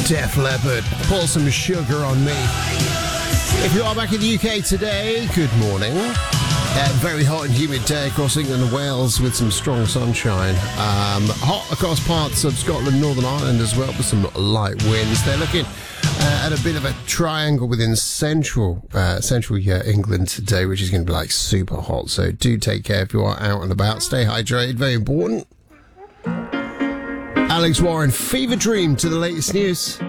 Def Leppard, pour some sugar on me. If you are back in the UK today, good morning. Very hot and humid day across England and Wales with some strong sunshine. Hot across parts of Scotland, Northern Ireland as well with some light winds. They're looking at a bit of a triangle within central England today, which is going to be like super hot. So do take care if you are out and about. Stay hydrated, very important. Alex Warren, Fever Dream to the latest news.